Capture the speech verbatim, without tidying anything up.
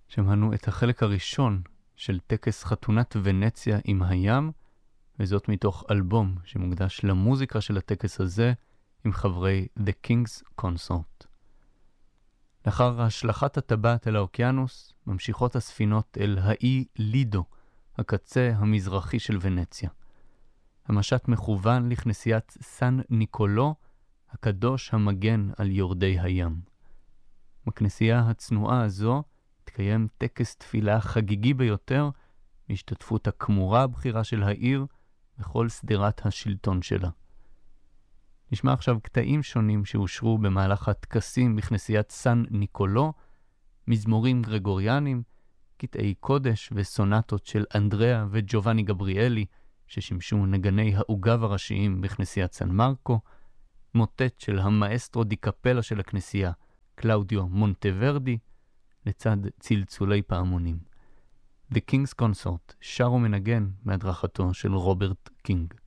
שמענו את החלק הראשון של טקס חתונת ונציה עם הים, וזאת מתוך אלבום שמוקדש למוזיקה של הטקס הזה עם חברי The King's Consort. לאחר השלכת הטבעת אל האוקיינוס, ממשיכות הספינות אל האי לידו, הקצה המזרחי של ונציה. המשט מכוון לכנסיית סן ניקולו, הקדוש המגן על יורדי הים. בכנסייה הצנועה הזו התקיים טקס תפילה חגיגי ביותר, בהשתתפות הכמורה הבכירה של העיר וכל סדרת השלטון שלה. נשמע עכשיו קטעים שונים שאושרו במהלך הטקסים בכנסיית סן ניקולו, מזמורים גרגוריאנים, קטעי קודש וסונטות של אנדריאה וג'ובאני גבריאלי, ששימשו נגני העוגב הראשיים בכנסיית סן מרקו, מוטט של המאסטרו די קפלה של הכנסייה, קלאודיו מונטוורדי, לצד צלצולי פעמונים. The King's Consort שר ומנגן מהדרכתו של רוברט קינג.